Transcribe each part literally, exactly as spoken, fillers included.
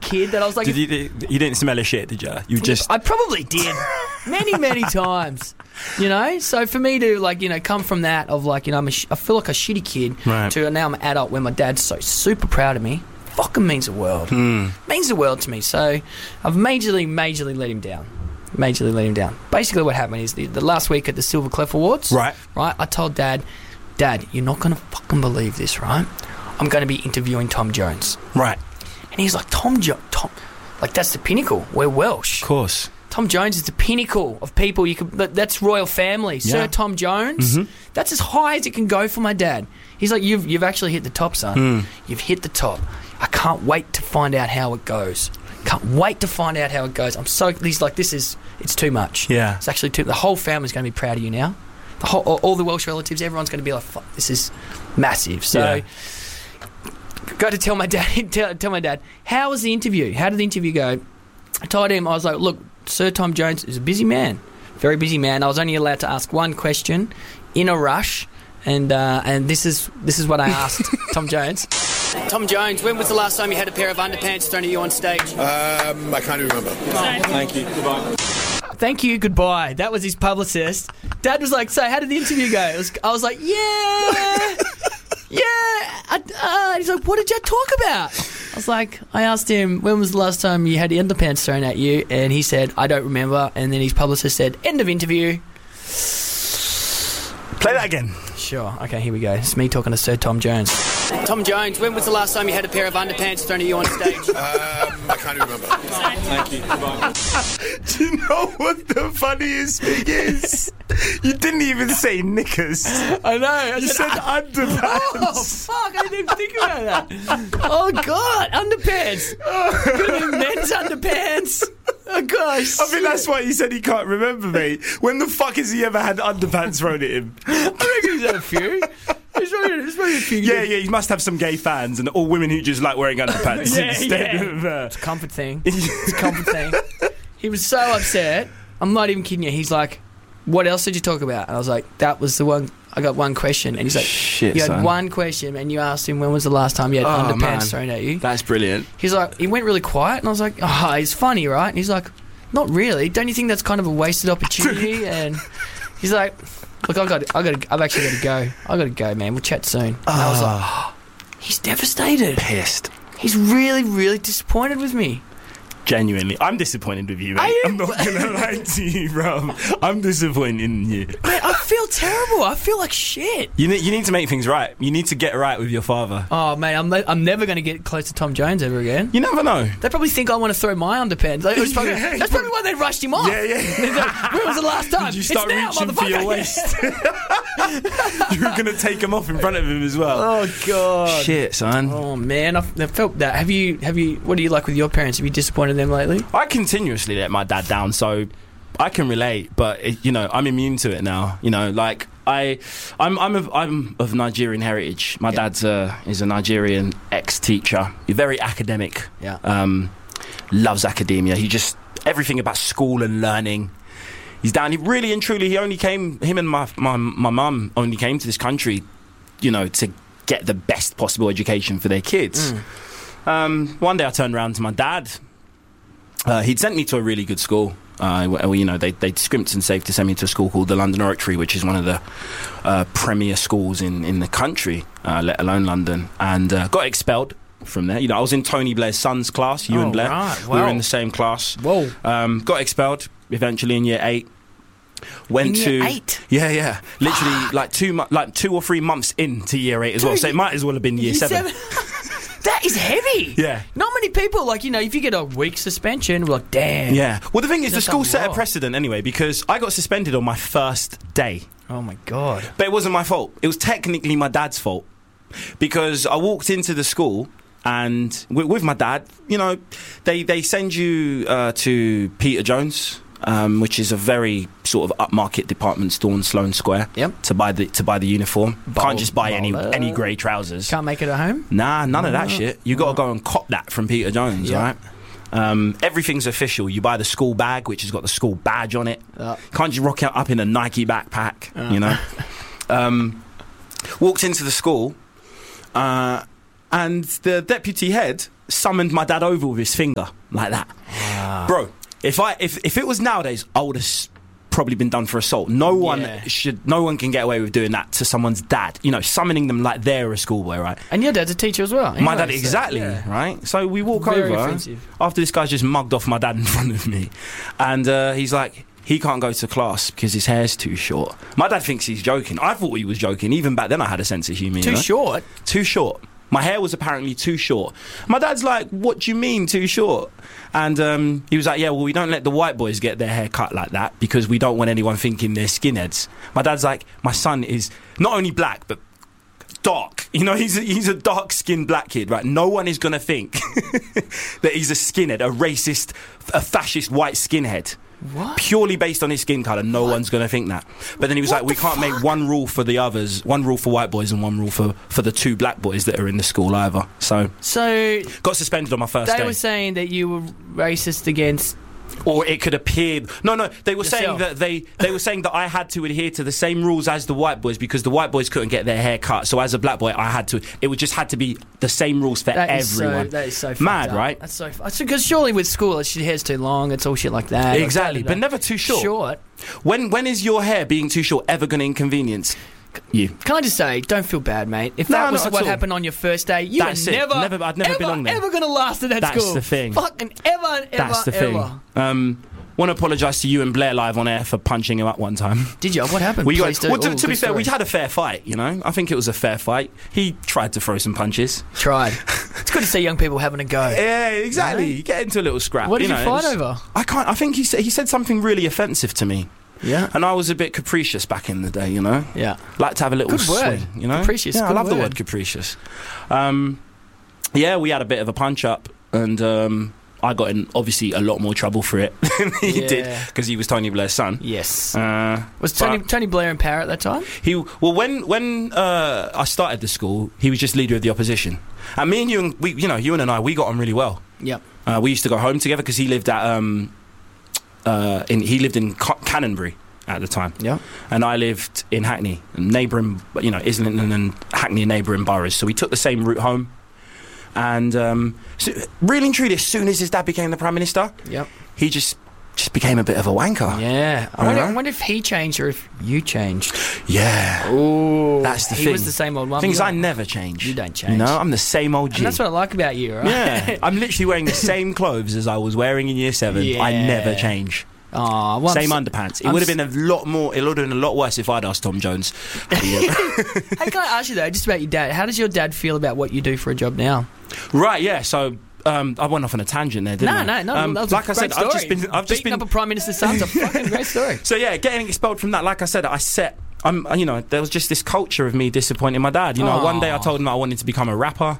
kid that I was like... Did you, you didn't smell a shit, did you? You just... I probably did. Many, many times. You know? So for me to, like, you know, come from that of, like, you know, I'm a sh- I feel like a shitty kid Right. to now I'm an adult where my dad's so super proud of me. Fucking means the world. Hmm. Means the world to me. So I've majorly, majorly let him down. Majorly let him down. Basically what happened is the, the last week at the Silver Clef Awards... Right. Right? I told Dad, Dad, you're not going to fucking believe this, right? I'm going to be interviewing Tom Jones. Right. And he's like, Tom Jones... Tom... Like, that's the pinnacle. We're Welsh. Of course. Tom Jones is the pinnacle of people you could... that- That's royal family. Yeah. Sir Tom Jones. Mhm. That's as high as it can go for my dad. He's like, you've you've actually hit the top, son. Mm. You've hit the top. I can't wait to find out how it goes. Can't wait to find out how it goes. I'm so... He's like, this is... It's too much. Yeah. It's actually too... The whole family's going to be proud of you now. The whole, all, all the Welsh relatives, everyone's going to be like, fuck, this is massive. So... Yeah. Got to tell my dad. Tell, tell my dad. How was the interview? How did the interview go? I told him, I was like, look, Sir Tom Jones is a busy man, very busy man. I was only allowed to ask one question in a rush, and uh, and this is this is what I asked Tom Jones. Tom Jones, when was the last time you had a pair of underpants thrown at you on stage? Um, I can't even remember. Thank you. Goodbye. Thank you, goodbye. That was his publicist. Dad was like, so how did the interview go? It was, I was like, yeah. Yeah, I, uh, he's like, what did you talk about? I was like, I asked him, when was the last time you had the underpants thrown at you? And he said, I don't remember. And then his publicist said, end of interview. Play that again. Sure. Okay, here we go. It's me talking to Sir Tom Jones. Tom Jones, when was the last time you had a pair of underpants thrown at you on stage? Um, I can't even remember. Thank you. Goodbye. Do you know what the funniest thing is? You didn't even say knickers. I know. I You said underpants. Oh, fuck. I didn't even think about that. Oh, God. Underpants. Could have been men's underpants. Oh, gosh. I think that's why he said he can't remember, mate. When the fuck has he ever had underpants thrown at him? I reckon he's had a few. There's probably, there's probably a few. Yeah, yeah, he must have some gay fans and all women who just like wearing underpants Yeah, instead yeah. of... Uh, It's a comfort thing. It's a comfort thing. He was so upset. I'm not even kidding you. He's like, what else did you talk about? And I was like, that was the one... I got one question. And he's like, Shit, you had son. one question and you asked him when was the last time you had Oh, underpants man. thrown at you. That's brilliant. He's like, he went really quiet and I was like, oh, it's funny, right? And he's like, not really. Don't you think that's kind of a wasted opportunity? And he's like, look, I got, I got, I've actually got to go. I got to go, man. We'll chat soon. And I was like, oh, he's devastated. Pissed. He's really, really disappointed with me. Genuinely. I'm disappointed with you, mate. Are you? I'm not going to lie to you, bro. I'm disappointed in you. Man, I feel terrible. I feel like shit. You need, you need to make things right. You need to get right with your father. Oh, man, I'm, I'm never going to get close to Tom Jones ever again. You never know. They probably think I want to throw my underpants. Like, it was probably, Yeah, that's probably why they rushed him off. Yeah, yeah. Like, when was the last time? Did you start it's now, reaching for your motherfucker. waist? You were going to take him off in front of him as well. Oh, God. Shit, son. Oh, man, I've, I've felt that. Have you, have you, what do you like with your parents? Have you disappointed them lately? I continuously let my dad down, so I can relate, but it, you know, I'm immune to it now. You know, like I, I'm, I'm of, I'm of Nigerian heritage. My Yeah. dad's a, is a Nigerian ex-teacher. He's very academic. Yeah. Um, loves academia. He just everything about school and learning. He's down. He really and truly. He only came. Him and my my my mum only came to this country, you know, to get the best possible education for their kids. Mm. Um, one day I turned around to my dad. Uh, he'd sent me to a really good school. Uh, well, you know, they they scrimped and saved to send me to a school called the London Oratory, which is one of the uh, premier schools in, in the country, uh, let alone London, and uh, got expelled from there. You know, I was in Tony Blair's son's class, you Oh, and Blair. right. We were Wow. in the same class. Whoa. Um, got expelled eventually in year eight. Went In to year eight? yeah, yeah, literally like two mo- like two or three months into year eight as well. Dude, So it might as well have been year Year seven. That is heavy. Yeah. Not many people, like, you know, if you get a week suspension, we're like, damn. Yeah. Well, the thing is, the That's school a set a lot. precedent anyway because I got suspended on my first day. Oh, my God. But it wasn't my fault. It was technically my dad's fault because I walked into the school and with, with my dad, you know, they, they send you uh, to Peter Jones, um, which is a very sort of upmarket department store in Sloane Square. Yep. To buy the to buy the uniform. Bold- Can't just buy any bold. any grey trousers. Can't make it at home? Nah, none of that No. shit. You got to go and cop that from Peter Jones, Yeah. right? Um, everything's official. You buy the school bag, which has got the school badge on it. Yeah. Can't you rock it up in a Nike backpack? Yeah. You know. um, walked into the school, uh, and the deputy head summoned my dad over with his finger like that. Wow. Bro, if I if if it was nowadays, I would have s- probably been done for assault. No one Yeah. should. No one can get away with doing that to someone's dad. You know, summoning them like they're a schoolboy, right? And your dad's a teacher as well. My anyway, dad, so, exactly, yeah. right? So we walk Very over offensive. after this guy's just mugged off my dad in front of me, and uh, he's like, he can't go to class because his hair's too short. My dad thinks he's joking. I thought he was joking. Even back then, I had a sense of humour. Too you know? short. Too short. My hair was apparently too short. My dad's like, what do you mean too short? And um, he was like, yeah, well, we don't let the white boys get their hair cut like that because we don't want anyone thinking they're skinheads. My dad's like, my son is not only black, but dark. You know, he's a, he's a dark-skinned black kid, right? No one is going to think that he's a skinhead, a racist, a fascist white skinhead. What? Purely based on his skin colour, no What? one's going to think that. But then he was What like, we the can't fuck? make one rule for the others, one rule for white boys and one rule for, for the two black boys that are in the school either. So, So got suspended on my first they day. were saying that you were racist against. Or it could appear... No, no, they were saying Yourself. that they, they were saying that I had to adhere to the same rules as the white boys because the white boys couldn't get their hair cut. So as a black boy, I had to... It would just had to be the same rules for That is everyone. so. That is so fucked Mad, up. right? That's so. Because surely with school, it's your hair's too long. It's all shit like that. Exactly, Like, but never too short. Short. When When is your hair being too short ever going to inconvenience you? Can I just say, don't feel bad, mate. If No, that was not at what all. happened on your first day, you That's were it. never, Never- I'd never ever, belong there. ever going to last at that That's school. the thing. Fucking ever and ever, That's the thing. ever. Um, want to apologise to you and Blair live on air for punching him up one time. Did you? What happened? We got, Please do. well, to, Ooh, to be good fair, we story. had a fair fight, you know? I think it was a fair fight. He tried to throw some punches. Tried. It's good to see young people having a go. Yeah, exactly. Really? You get into a little scrap. What did you, know, fight it was- over? I can't. I think he said he said something really offensive to me, Yeah. and I was a bit capricious back in the day. You know, Yeah. like to have a little Good word. swing. You know, Capricious, Yeah, I good love the word. word capricious. Um, yeah, we had a bit of a punch up, and um, I got in obviously a lot more trouble for it than he Yeah. did because he was Tony Blair's son. Yes. Uh, Was Tony, but- Tony Blair in power at that time? He well when when uh, I started the school, he was just leader of the opposition, and me and you, and we, you know, you and I, we got on really well. Yep. Uh, we used to go home together because he lived at um, uh, in he lived in Co- Canonbury at the time, Yep. and I lived in Hackney, neighbouring, you know, Islington and Hackney are neighbouring boroughs. So we took the same route home, and um, so really and truly, as soon as his dad became the prime minister, Yep. he just just became a bit of a wanker. Yeah. I wonder, Uh-huh. I wonder if he changed or if you changed. Yeah. Oh. That's the he thing. was the same old one. Thing is, You I don't- never change. You don't change. You know, I'm the same old G. And that's what I like about you, right? Yeah, I'm literally wearing the same clothes as I was wearing in year seven. I Yeah. never change. Aw, well, I'm Same s- underpants. It I'm would have s- been a lot more. It would have been a lot worse if I'd asked Tom Jones. Hey, can I ask you though, just about your dad? How does your dad feel about what you do for a job now? Right? Yeah. So um, I went off on a tangent there, didn't No, I? no, no. Um, that was like a I said, great I've just story. been. I've just Beating been. up a prime minister's son's a fucking great story. So yeah, getting expelled from that. Like I said, I set. I'm. You know, there was just this culture of me disappointing my dad. You know, Aw. one day I told him that I wanted to become a rapper,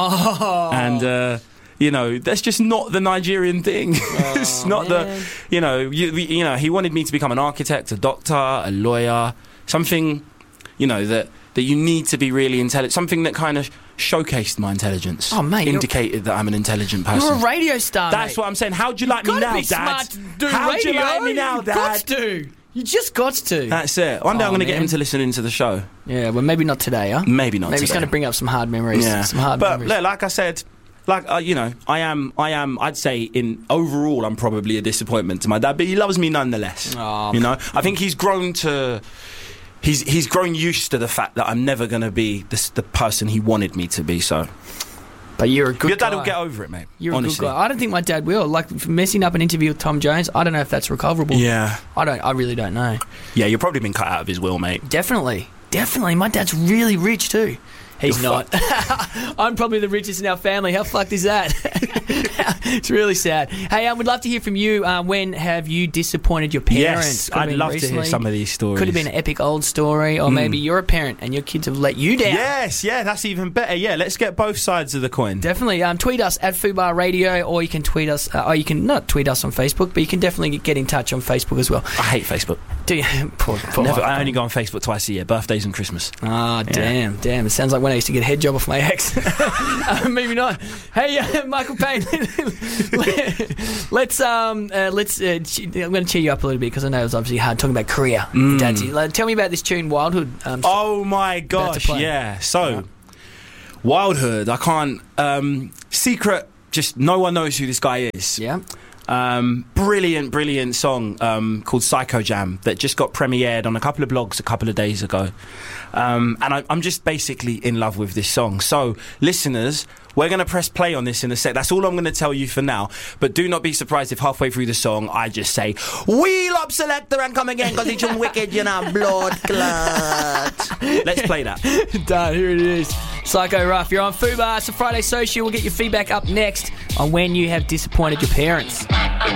Oh. and. Uh, you know, that's just not the Nigerian thing. It's not man. the, you know, you, you know, he wanted me to become an architect, a doctor, a lawyer, something, you know, that, that you need to be really intelligent, something that kind of showcased my intelligence. Oh, mate, you're- indicated that I'm an intelligent person. You're a radio star, That's mate. what I'm saying. How'd you like me Gotta now, be Dad? smart to do How'd radio. you like me now, You've Dad? got to. You just got to. That's it. One day Oh, I'm going to get man. him to listen into the show. Yeah, well, maybe not today, huh? Maybe not Maybe it's today. going to bring up some hard memories. Yeah, Some hard but memories. look, like I said, like uh, you know, I am, I am. I'd say in overall, I'm probably a disappointment to my dad, but he loves me nonetheless. Aw. You know, I think he's grown to. He's he's grown used to the fact that I'm never going to be the, the person he wanted me to be. So But you're a good your dad guy. will get over it, mate. You're honestly. a good guy. I don't think my dad will. Like, for messing up an interview with Tom Jones, I don't know if that's recoverable. Yeah, I don't. I really don't know. yeah. You've probably been cut out of his will, mate. Definitely. Definitely. My dad's really rich, too. He's You're not. I'm probably the richest in our family. How fucked is that? It's really sad. Hey, um, we'd love to hear from you. Uh, when have you disappointed your parents? Yes, Could have I'd been love to recently. hear some of these stories. Could have been an epic old story, or maybe you're a parent and your kids have let you down. Yes, yeah, that's even better. Yeah, let's get both sides of the coin. Definitely. Um, tweet us at Fubar Radio, or you can tweet us, uh, or you can not tweet us on Facebook, but you can definitely get in touch on Facebook as well. I hate Facebook. Do you? Poor, poor Never, I only go on Facebook twice a year, birthdays and Christmas. Ah, damn, damn. It sounds like when I used to get a head job off my ex. uh, maybe not. Hey, uh, Michael Payne, let's, um, uh, let's, uh, che- I'm going to cheer you up a little bit because I know it was obviously hard talking about Korea. Mm. Dad's, like, tell me about this tune, Wildhood. Um, Oh my About to gosh, play. yeah. So, Yeah. Wildhood, I can't. Um, secret just no one knows who this guy is. Yeah. Um, brilliant, brilliant song um, called Psycho Jam that just got premiered on a couple of blogs a couple of days ago. Um, and I, I'm just basically in love with this song. So, listeners, we're going to press play on this in a sec. That's all I'm going to tell you for now. But do not be surprised if halfway through the song I just say, "Wheel up selector and come again because it's wicked, you know, blood clot." Let's play that. Done. Here it is. Psycho Ruff. You're on Fubar. It's a Friday Social. We'll get your feedback up next on when you have disappointed your parents.